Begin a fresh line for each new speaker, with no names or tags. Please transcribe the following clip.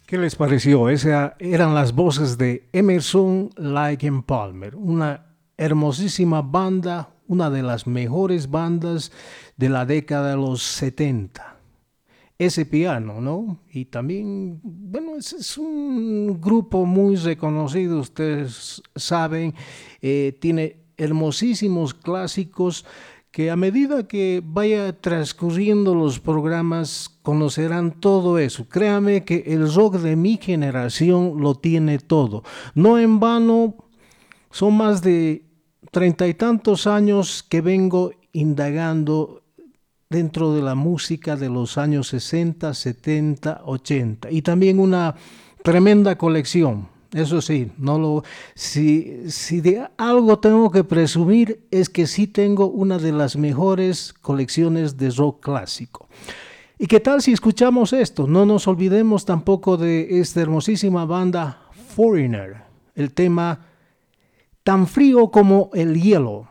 ¿Qué les pareció? Esas eran las voces de Emerson, Lake and Palmer, una hermosísima banda, una de las mejores bandas de la década de los 70. Ese piano, ¿no? Y también, bueno, es un grupo muy reconocido, ustedes saben, tiene hermosísimos clásicos que a medida que vaya transcurriendo los programas conocerán todo eso. Créame que el rock de mi generación lo tiene todo. No en vano, son más de 30 y tantos años que vengo indagando dentro de la música de los años 60, 70, 80 y también una tremenda colección. Eso sí, si de algo tengo que presumir es que sí tengo una de las mejores colecciones de rock clásico. ¿Y qué tal si escuchamos esto? No nos olvidemos tampoco de esta hermosísima banda Foreigner, el tema Tan frío como el hielo.